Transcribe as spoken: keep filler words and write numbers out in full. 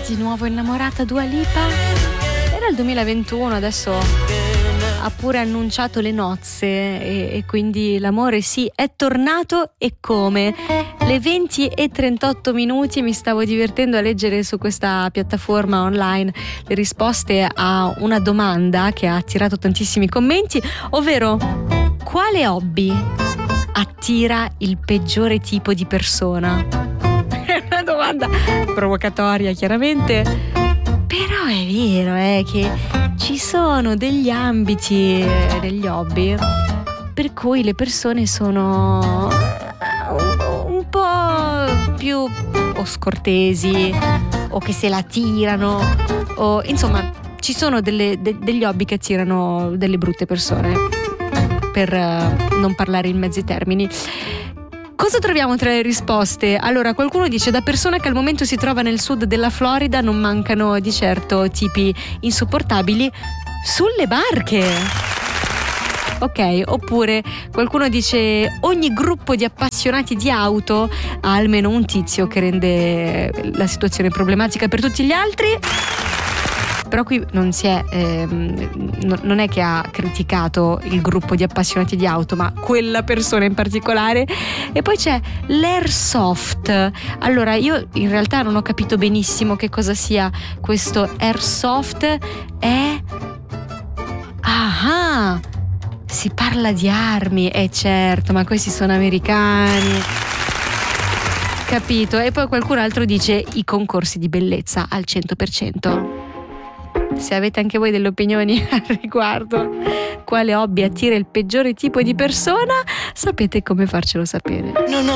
di nuovo innamorata Dua Lipa? Era il duemilaventuno, adesso ha pure annunciato le nozze e, e quindi l'amore sì è tornato. E come? Le venti e trentotto minuti, mi stavo divertendo a leggere su questa piattaforma online le risposte a una domanda che ha attirato tantissimi commenti, ovvero: quale hobby attira il peggiore tipo di persona? È una domanda provocatoria, chiaramente, però è vero eh, che ci sono degli ambiti, eh, degli hobby per cui le persone sono un, un po' più o scortesi o che se la tirano, o insomma ci sono delle, de, degli hobby che attirano delle brutte persone, per uh, non parlare in mezzi termini. Cosa troviamo tra le risposte? Allora, qualcuno dice: da persona che al momento si trova nel sud della Florida non mancano di certo tipi insopportabili sulle barche. Ok, oppure qualcuno dice: ogni gruppo di appassionati di auto ha almeno un tizio che rende la situazione problematica per tutti gli altri. Però qui non si è ehm, non è che ha criticato il gruppo di appassionati di auto, ma quella persona in particolare. E poi c'è l'airsoft. Allora, io in realtà non ho capito benissimo che cosa sia questo airsoft. È ah, si parla di armi, e eh certo, ma questi sono americani. Capito. E poi qualcun altro dice i concorsi di bellezza al cento per cento. Se avete anche voi delle opinioni al riguardo, quale hobby attira il peggiore tipo di persona, sapete come farcelo sapere. No, no.